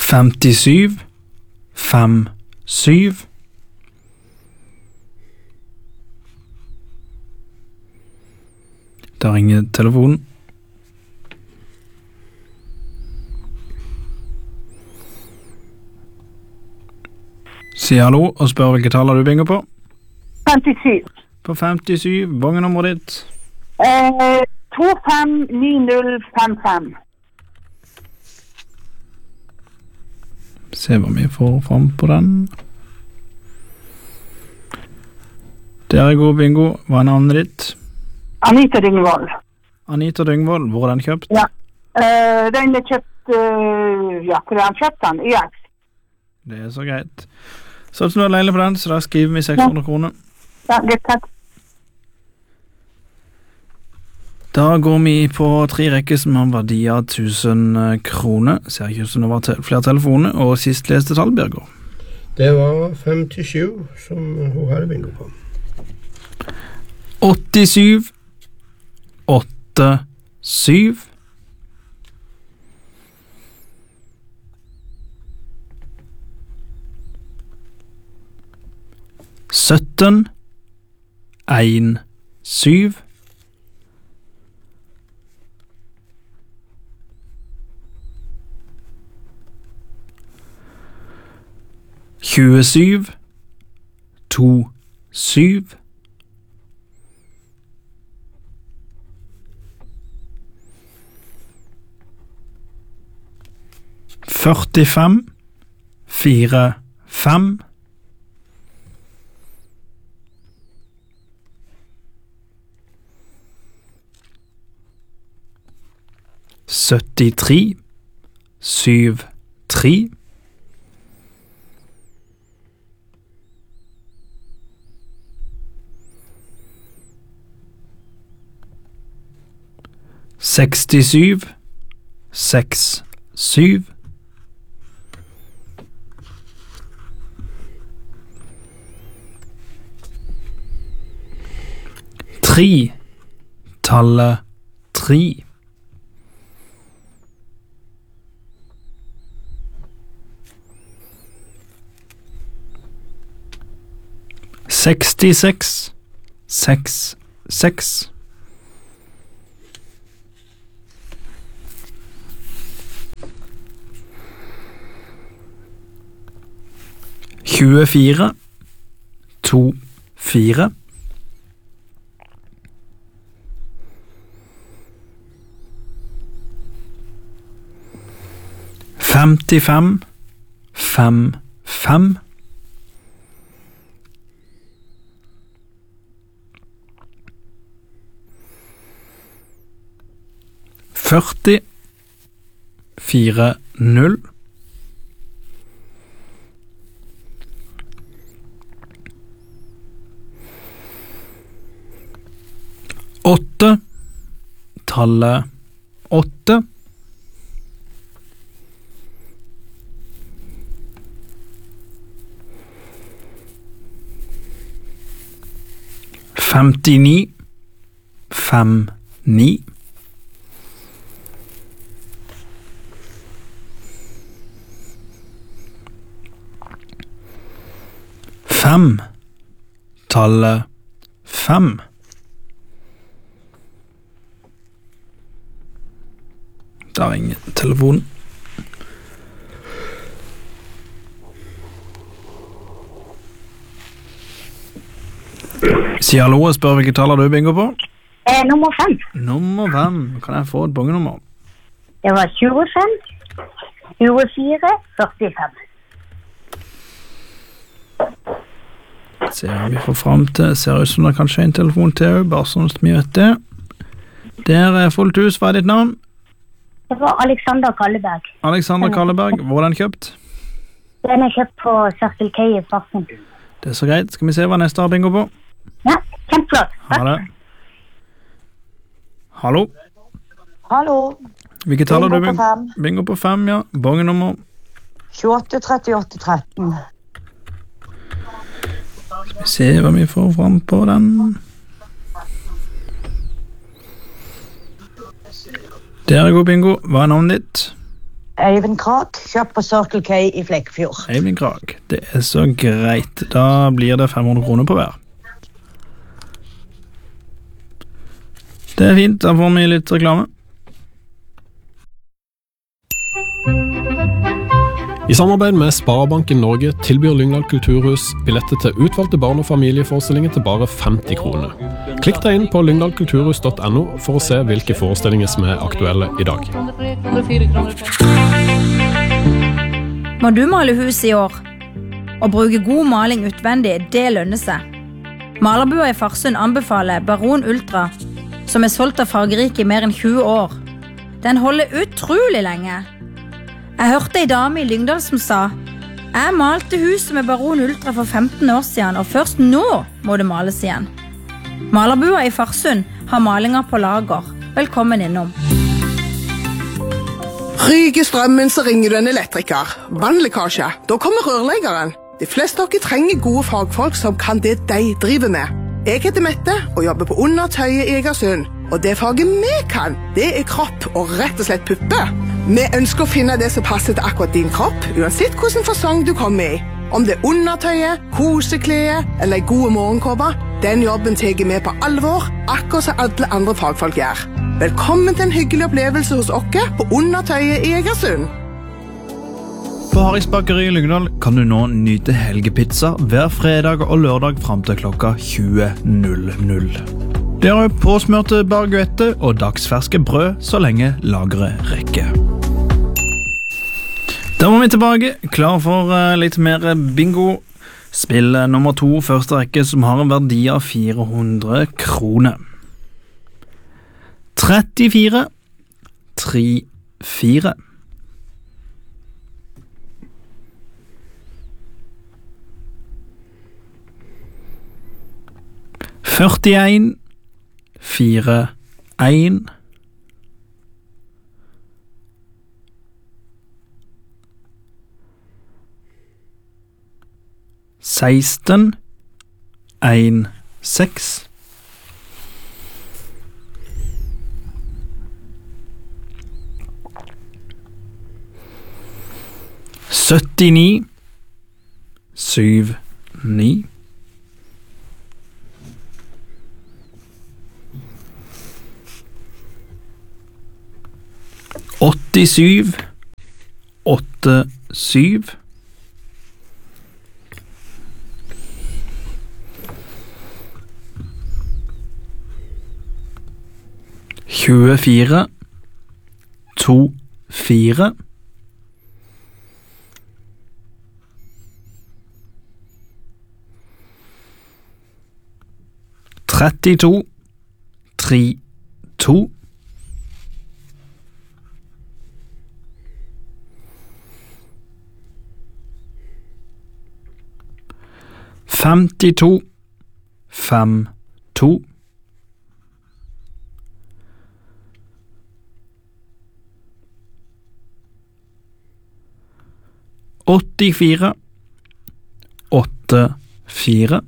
57 57. Da ringer telefonen. Si hallo og spør hvilke tall du binger på. 57. På 57, bongenummeret ditt. 259055. Se hva vi får fram på den. Det er god bingo. Hva er navnet ditt? Anita Dyngvold. Anita Dyngvold, hvor er den kjøpt? Ja, den er kjøpt, ja, hvor er han kjøpt den? IX. Det er så greit. Så du er leilig på den, så da skriver vi 600 kroner. Ja, litt takk. Da går vi på 3 rekker som har verdi av 1000 kroner. Ser ikke ut som det var flere telefoner, og sist leste tall, Birger. Det var 57 som hun hadde bingo på. 87 87 17 1 7 27 2 7 45 4 5 73 7 3 67 6 7 3 tallet 3 66 6 6 24 2 4 55 5 5 40 4 0 8 tallet 8 59 5 9 5 tallet 5 Da ringer telefonen. Si hallo og spør hvilke tall du bingo på. Nummer 5. Nummer 5. Kan jeg få et bongenummer? Det var 25, 24, 45. Se om vi får frem til. Ser ut som det kanskje er en telefon til, bare sånn at vi vet det. Der er fullt hus. Hva er ditt navn? Det var Alexander Kalleberg. Alexander Kalleberg. Hvor er den kjøpt? Den er kjøpt på Circle K i Farsund. Det er så greit. Skal vi se hva neste har bingo på? Ja, kjempeflott. Ha det. Hallo? Hallo. Hvilke tall har du Bingo på 5. Bingo på 5, ja. Bongenummer? 28, 38, 13. Skal vi se hva vi får frem på den. Der er god bingo. Hva er navnet ditt? Eivind Krag, kjøpt på Circle K i Flekkefjord. Eivind Krag, det så greit. Da blir det 500 kroner på hver. Det fint, da får vi litt reklame. I samarbeid med Sparebanken Norge tilbyr Lyngdal Kulturhus billetter til utvalgte barn- og familieforestillinger til bare 50 kroner. Klikk deg inn på lyngdalkulturhus.no for å se hvilke forestillinger som aktuelle i dag. Må du male hus i år? Å bruke god maling utvendig, det lønner seg. Malerbua i Farsund anbefaler Baron Ultra, som solgt av Fargerike i mer enn 20 år. Den holder utrolig lenge. Jeg hørte en dame i Lyngdal som sa: Jeg malte huset med Baron Ultra for 15 år siden, og først nå må det males igjen. Malerbua i Farsund har malinger på lager. Velkommen innom. Ryker strømmen, så ringer du en elektriker. Vannlekkasje, da kommer rørleggeren. De fleste av dere trenger gode fagfolk som kan det de driver med. Jeg heter Mette og jobber på Undertøyet i Egersund. Og det faget vi kan, det kropp og rett og slett puppe. Vi ønsker å finne det som passer til akkurat din kropp, uansett hvilken fasong du kommer i. Om det undertøyet, kosekleet eller gode morgenkåper, den jobben tar vi på alvor, akkurat som alle andre fagfolk gjør. Velkommen til en hyggelig opplevelse hos oss på Undertøyet i Egersund. På Harris Bakeri i Lyngdal kan du nå nyte helgepizza hver fredag og lørdag frem til klokka 20.00. Det er påsmørte baguette og dagsferske brød så lenge lageret rekker. Da må vi tilbake, klar for litt mer bingo. Spill nummer 2, første rekke, som har en verdi av 400 kroner. 34, 34. 41, 41. 16, 1, 6. 79, 7, 9. 87, 8, 7. 24, 2, 4. 32, 3, 2. 52, 5, 2. 84, 8, 4.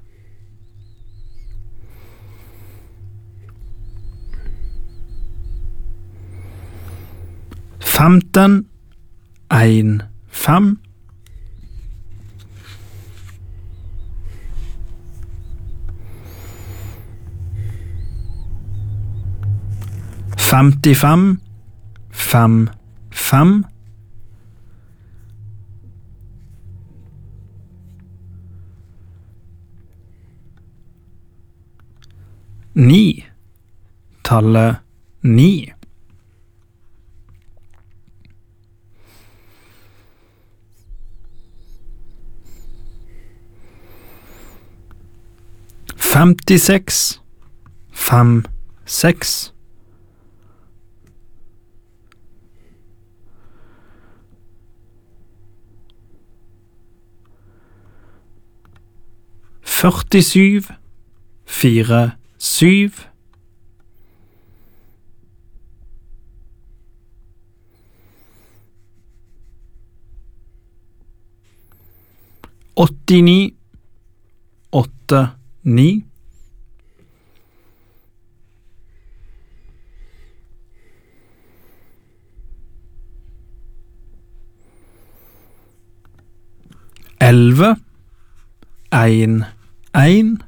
15, 1, 5. 55, 5, 5. 9, tallet 9. 56, 5, 6. 47, 4, 7. 89, 8, 9. 11 1 1